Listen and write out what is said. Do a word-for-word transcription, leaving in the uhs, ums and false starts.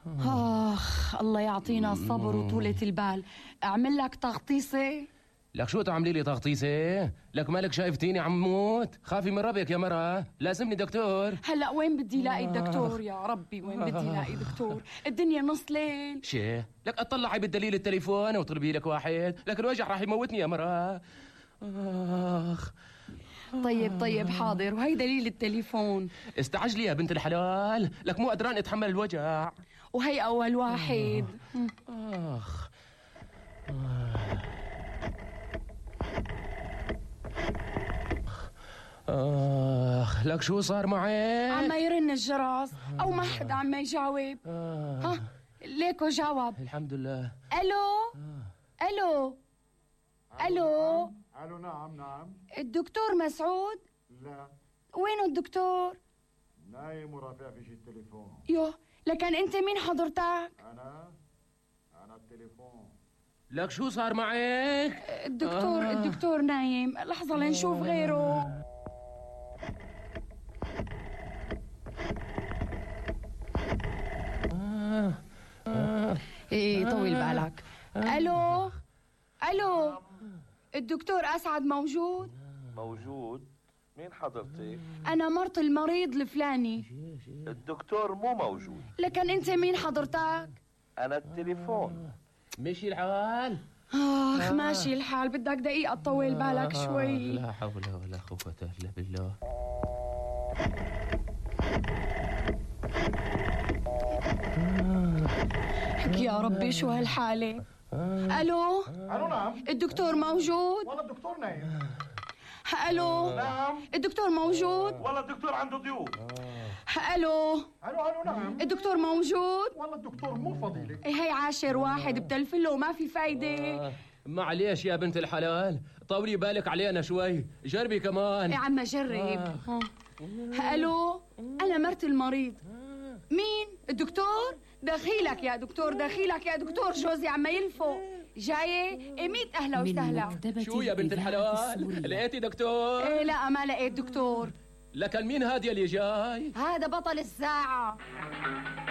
آخ الله يعطينا الصبر وطولة البال. أعمل لك تغطيسة؟ لك شو تعملي لي تغطيسة؟ لك مالك شايفتيني عم موت؟ خافي من ربك يا مرة، لازمني دكتور. هلا وين بدي لاقي الدكتور يا ربي؟ وين بدي لاقي دكتور؟ الدنيا نص ليل. شي لك اطلعي بالدليل التليفون وطلبي لك واحد، لك الوجع راح يموتني يا مرة. آخ. طيب طيب حاضر، وهي دليل التليفون. استعجلي يا بنت الحلال، لك مو قدران اتحمل الوجع. وهي أول واحد. آخ. آخ لك شو صار معي؟ عم يرن الجرس أو ما حدا عم يجاوب. ها ليكو جاوب. الحمد لله. ألو ألو ألو. ألو نعم نعم. الدكتور مسعود؟ لا. وينه الدكتور؟ نايم ورافع فيش التليفون. يوه لكن أنت مين حضرتك؟ أنا أنا التليفون. لك شو صار معك؟ الدكتور آه. الدكتور نايم، لحظة لنشوف غيره. آه. آه. ايه طويل بالك. الو الو الدكتور اسعد موجود؟ موجود. مين حضرتك؟ انا مرت المريض الفلاني. الدكتور مو موجود. لكن انت مين حضرتك؟ انا التليفون. مشي الحال؟ اخ ماشي الحال، بدك دقيقة تطول بالك شوي. لا حول ولا قوة الا بالله. يا ربي شو هالحالة. الو ألو نعم. الدكتور موجود؟ والله الدكتور نايم. الو نعم. الدكتور موجود؟ والله الدكتور عنده ضيوف. الو ألو ألو نعم. الدكتور موجود؟ والله الدكتور مو فضيلة. إيه هي عاشر واحد بتلفله وما في فايدة. آه. معليش يا بنت الحلال، طولي بالك علينا شوي، جربي كمان. يا عم جرب. آه. الو انا مرت المريض. مين؟ الدكتور؟ دخيلك يا دكتور، دخيلك يا دكتور، جوزي عم يلفو. جاية؟ إيه ميت أهلا وسهلا. شو يا بنت الحلال؟ لقيتي دكتور؟ إيه لا ما لقيت دكتور. لكن مين هادي اللي جاي؟ هذا بطل الساعة.